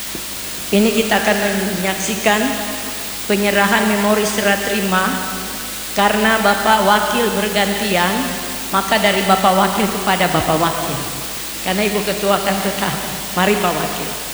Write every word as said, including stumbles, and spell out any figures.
Ini kita akan menyaksikan penyerahan memori serah terima. Karena Bapak Wakil bergantian, maka dari Bapak Wakil kepada Bapak Wakil. Karena Ibu Ketua akan tetap. Mari Pak Wakil.